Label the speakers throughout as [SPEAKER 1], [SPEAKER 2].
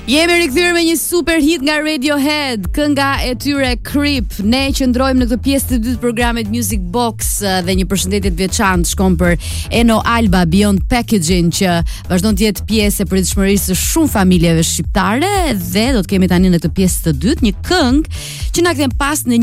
[SPEAKER 1] Jemi rikthyer me një super hit nga Radiohead, kënga e tyre Creep. Ne qëndrojmë në këtë pjesë të dytë të programit Music Box dhe një përshëndetje të veçantë shkon për Eno Alba Beyond Packaging, që vazhdon të jetë pjesë e pritshmërisë së shumë familjeve shqiptare, dhe do të kemi tani në këtë pjesë të dytë një këngë që na kthen pas në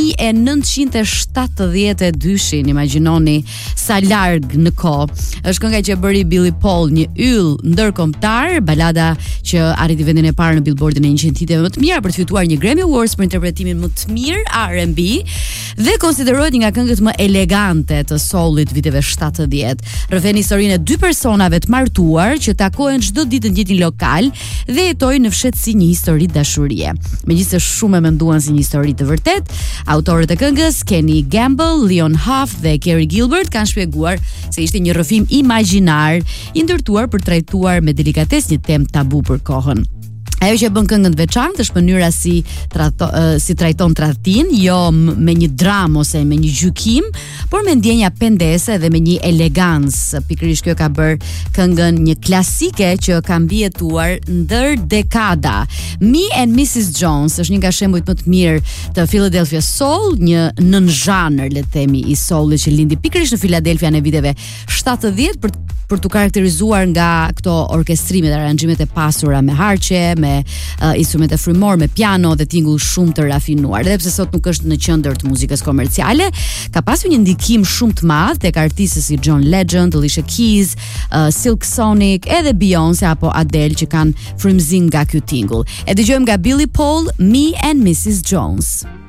[SPEAKER 1] 1972. Imagjinoni sa larg në kohë. Është kënga që e bëri Billy Paul, një yll ndërkombëtar, balada që arriti vendin e parë në Billboardin e 100 hiteve më të mira për të fituar një Grammy Awards për interpretimin më të mirë R&B dhe konsiderohet një nga këngët më elegante të soulit viteve 70. Rrëfen historinë e dy personave të martuar që takohen çdo ditë në njëjtin lokal dhe jetojnë në fshehtësi një histori dashurie. Megjithëse shumë e menduan si një histori të vërtet, autorët e këngës Kenny Gamble, Leon Huff dhe Carey Gilbert kanë shpjeguar se ishte një rrëfim imagjinar i ndërtuar për trajtuar me delikatesë një temë tabu për kohën. Ajo që bën këngën të veçantë është mënyra si trajton tradhtin, jo me një dramë ose me një gjykim, por me ndjenja pendese dhe me një elegancë. Pikërisht kjo ka bërë këngën një klasike që ka mbijetuar ndër dekada. Me and Mrs. Jones është një nga shembujt më të mirë të Philadelphia Soul, një nën-zhanër, le të themi, i soulit që lindi pikërisht në Philadelphia në viteve 70 për të karakterizuar nga këto orkestrimet dhe aranxhimet e pasura me harqe, me instrumente frymor, me piano dhe tingull shumë të rafinuar. Edhe pse sot nuk është në qendër të muzikës komerciale, ka pasur një ndikim shumë të madh tek artistë si John Legend, Alicia Keys, Silk Sonic, edhe Beyoncé apo Adele që kanë frymëzim nga ky tingull. E dëgjojmë nga Billy Paul, Me and Mrs. Jones.